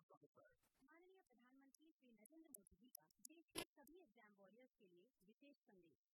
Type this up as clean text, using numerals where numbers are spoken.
माननीय प्रधानमंत्री श्री नरेंद्र मोदी जी का देश के सभी एग्जाम वॉरियर्स के लिए विशेष संदेश।